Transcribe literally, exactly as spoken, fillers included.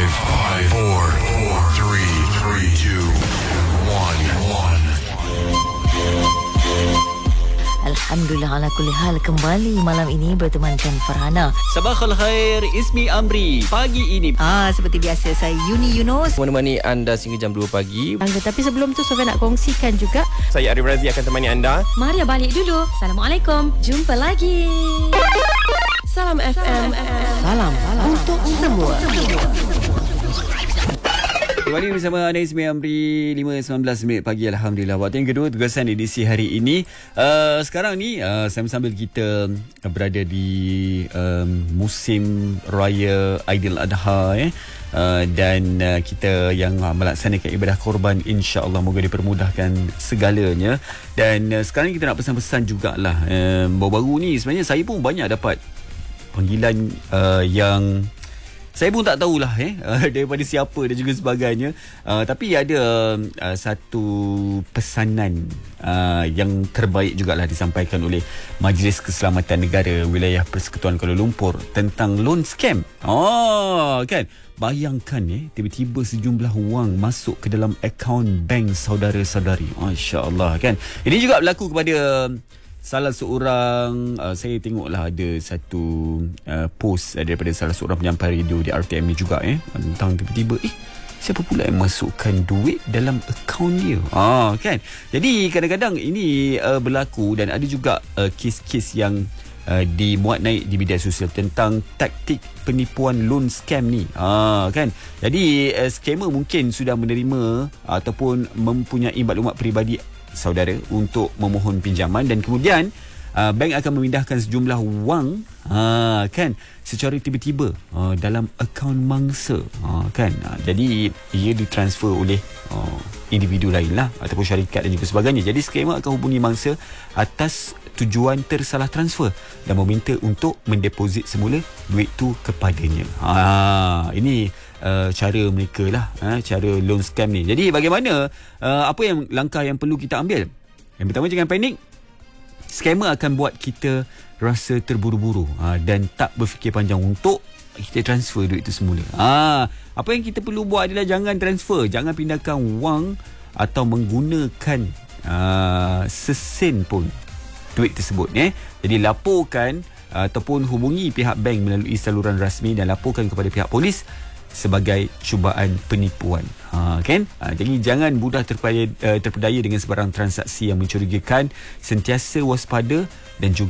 five, five, four, four, three, three, two, one, one. Alhamdulillah ala kulli hal, kembali malam ini bertemankan Farhana. Sabakhul khair, Ismi Amri. Pagi ini Ah, seperti biasa saya Yuni Yunus menemani anda sehingga jam dua pagi. Tapi sebelum tu Sofia nak kongsikan juga. Saya Arif Razi akan temani anda. Maria balik dulu. Assalamualaikum. Jumpa lagi. Salam F M. Salam, salam untuk semua. kembali bersama anda Ismi Amri. Lima sembilan belas minit pagi. Alhamdulillah. Waktu yang kedua tugasan edisi hari ini. uh, Sekarang ni uh, sambil kita berada di um, musim Raya Aidil Adha eh. Uh, dan uh, kita yang uh, melaksanakan ibadah korban, insya-Allah moga dipermudahkan segalanya. Dan uh, sekarang kita nak pesan-pesan jugalah. uh, Baru-baru ni sebenarnya saya pun banyak dapat panggilan uh, yang saya pun tak tahulah eh daripada siapa dan juga sebagainya. Uh, tapi ada uh, satu pesanan uh, yang terbaik jugalah disampaikan oleh Majlis Keselamatan Negara Wilayah Persekutuan Kuala Lumpur tentang loan scam. Oh, kan? Bayangkan eh tiba-tiba sejumlah wang masuk ke dalam akaun bank saudara-saudari. Masya-Allah, kan? Ini juga berlaku kepada salah seorang, uh, saya tengoklah ada satu uh, post daripada salah seorang penyampai radio di R T M ni juga eh tentang tiba-tiba eh siapa pula yang masukkan duit dalam akaun dia. Ah, kan? Jadi kadang-kadang ini uh, berlaku dan ada juga uh, kes-kes yang uh, dimuat naik di media sosial tentang taktik penipuan loan scam ni. Ah, kan? Jadi uh, scammer mungkin sudah menerima ataupun mempunyai maklumat peribadi saudara untuk memohon pinjaman dan kemudian uh, bank akan memindahkan sejumlah wang uh, kan secara tiba-tiba uh, dalam akaun mangsa uh, kan uh, jadi ia ditransfer oleh uh, individu lain lah ataupun syarikat dan juga sebagainya. Jadi scammer akan hubungi mangsa atas tujuan tersalah transfer dan meminta untuk mendeposit semula duit tu kepadanya. Ha, ini uh, cara mereka lah, uh, cara loan scam ni. Jadi bagaimana, uh, apa yang langkah yang perlu kita ambil? Yang pertama, jangan panik. Scammer akan buat kita rasa terburu-buru uh, dan tak berfikir panjang untuk kita transfer duit tu semula. Ha, apa yang kita perlu buat adalah jangan transfer, jangan pindahkan wang atau menggunakan uh, sesen pun duit tersebut eh. Jadi laporkan uh, ataupun hubungi pihak bank melalui saluran rasmi dan laporkan kepada pihak polis sebagai cubaan penipuan. Ha, kan? Ha, jadi jangan mudah terpedaya, uh, terpedaya dengan sebarang transaksi yang mencurigakan. Sentiasa waspada dan juga